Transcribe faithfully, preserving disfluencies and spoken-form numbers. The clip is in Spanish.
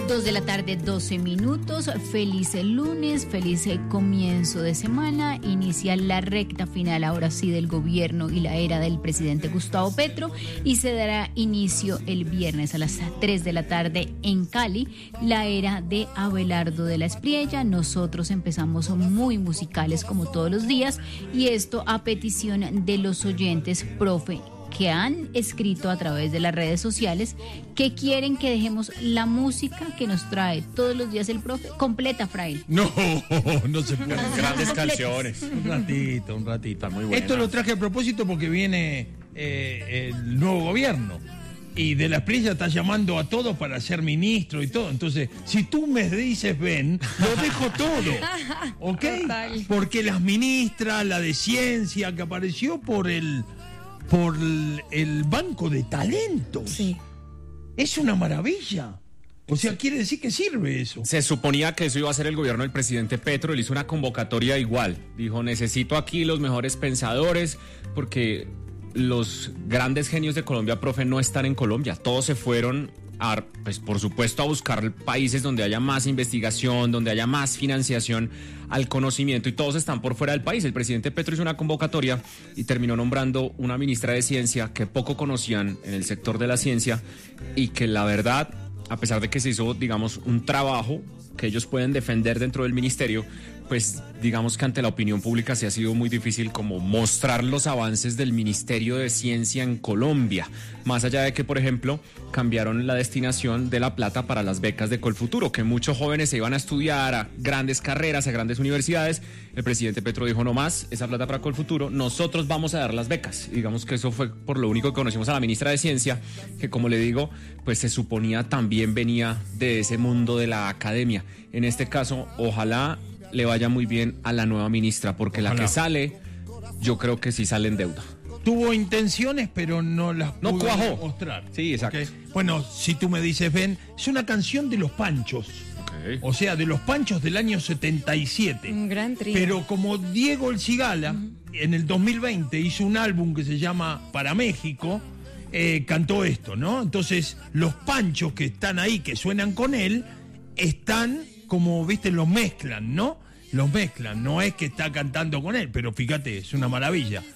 Dos de la tarde, doce minutos. Feliz lunes, feliz comienzo de semana. Inicia la recta final, ahora sí, del gobierno y la era del presidente Gustavo Petro. Y se dará inicio el viernes a las tres de la tarde en Cali, la era de Abelardo de la Espriella. Nosotros empezamos muy musicales como todos los días. Y esto a petición de los oyentes, profe, que han escrito a través de las redes sociales que quieren que dejemos la música que nos trae todos los días el profe completa, Fraile. No, no se puede. Grandes canciones. Un ratito, un ratito. Muy buena. Esto lo traje a propósito porque viene eh, el nuevo gobierno y de la Espriella está llamando a todos para ser ministro y todo. Entonces, si tú me dices ven, lo dejo todo, ¿ok? Total. Porque las ministras, la de ciencia que apareció por el por el, el banco de talentos. Sí. Es una maravilla. O sea, quiere decir que sirve eso. Se suponía que eso iba a ser el gobierno del presidente Petro. Él hizo una convocatoria igual. Dijo, necesito aquí los mejores pensadores porque los grandes genios de Colombia, profe, no están en Colombia. Todos se fueron a, pues por supuesto, a buscar países donde haya más investigación, donde haya más financiación al conocimiento, y todos están por fuera del país. El presidente Petro hizo una convocatoria y terminó nombrando una ministra de ciencia que poco conocían en el sector de la ciencia y que la verdad, a pesar de que se hizo, digamos, un trabajo que ellos pueden defender dentro del ministerio, pues digamos que ante la opinión pública sí ha sido muy difícil como mostrar los avances del Ministerio de Ciencia en Colombia, más allá de que, por ejemplo, cambiaron la destinación de la plata para las becas de Colfuturo, que muchos jóvenes se iban a estudiar a grandes carreras, a grandes universidades. El presidente Petro dijo, no más, esa plata para Colfuturo, nosotros vamos a dar las becas. Y digamos que eso fue por lo único que conocimos a la ministra de Ciencia, que como le digo, pues se suponía también venía de ese mundo de la academia. En este caso, ojalá le vaya muy bien a la nueva ministra, porque Ojalá. La que sale, yo creo que sí sale en deuda. Tuvo intenciones, pero no las No pudo cuajó. mostrar. Sí, exacto. ¿Okay? Bueno, si tú me dices, ven, es una canción de Los Panchos. Okay. O sea, de Los Panchos del año setenta y siete. Un gran trío. Pero como Diego El Cigala, uh-huh, en el dos mil veinte hizo un álbum que se llama Para México, eh, cantó esto, ¿no? Entonces, los Panchos que están ahí, que suenan con él, están como, viste, los mezclan, ¿no? Los mezclan, no es que está cantando con él, pero fíjate, es una maravilla.